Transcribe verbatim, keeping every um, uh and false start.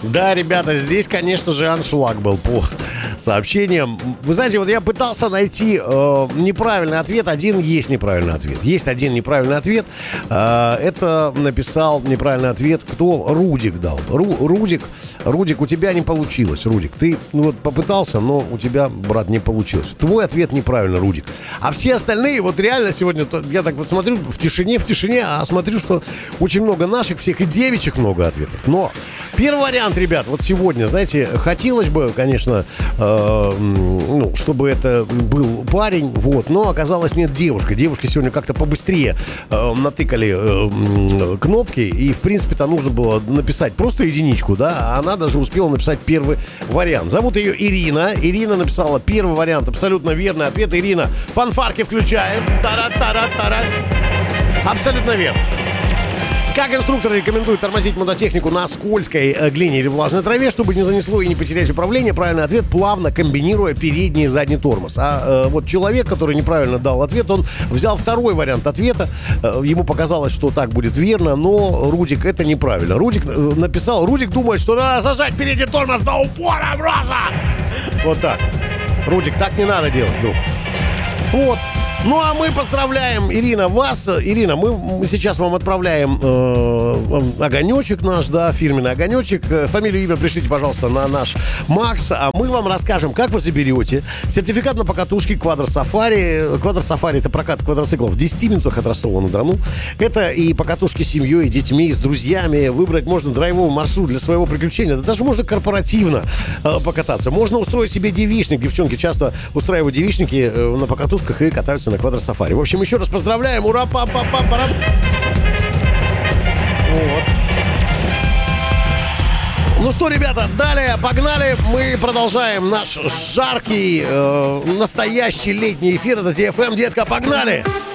Да, ребята, здесь, конечно же, аншлаг был по сообщениям. Вы знаете, вот я пытался найти э, неправильный ответ. Один есть неправильный ответ. Есть один неправильный ответ. Э, это написал неправильный ответ. Кто? Рудик дал. Ру, Рудик, Рудик, у тебя не получилось. Рудик, ты ну, вот попытался, но у тебя, брат, не получилось. Твой ответ неправильно, Рудик. А все остальные, вот реально сегодня, я так вот смотрю, в тишине, в тишине, а смотрю, что очень много наших всех и девичьих много ответов. Но первый вариант, ребят, вот сегодня, знаете, хотелось бы, конечно, э, ну, чтобы это был парень, вот, но оказалось нет девушка. Девушки сегодня как-то побыстрее э, натыкали э, кнопки, и, в принципе-то, нужно было написать просто единичку, да, а она даже успела написать первый вариант. Зовут ее Ирина. Ирина написала первый вариант, абсолютно верный ответ. Ирина, фанфарки включаем. Тара-тара-тара. Абсолютно верно. Как инструктор рекомендует тормозить мототехнику на скользкой э, глине или влажной траве, чтобы не занесло и не потерять управление? Правильный ответ: плавно комбинируя передний и задний тормоз. А э, вот человек, который неправильно дал ответ, он взял второй вариант ответа. Э, ему показалось, что так будет верно, но Рудик, это неправильно. Рудик э, написал, Рудик думает, что надо зажать передний тормоз до упора, браза! Вот так. Рудик, так не надо делать, друг. Вот. Ну, а мы поздравляем, Ирина, вас. Ирина, мы, мы сейчас вам отправляем э, огонечек наш, да, фирменный огонечек. Фамилию, имя пришлите, пожалуйста, на наш Макс. А мы вам расскажем, как вы заберете сертификат на покатушки Квадро Сафари. Квадро Сафари — это прокат квадроциклов в десяти минутах от Ростова-на-Дону. Это и покатушки с семьей, детьми, с друзьями. Выбрать можно драйвовый маршрут для своего приключения. Да даже можно корпоративно э, покататься. Можно устроить себе девичник. Девчонки часто устраивают девичники э, на покатушках и катаются на квадросафари. В общем, еще раз поздравляем. Ура, па-па-па-пара. Вот. Ну что, ребята, далее погнали. Мы продолжаем наш жаркий, э, настоящий летний эфир. Это ди эф эм, детка, погнали!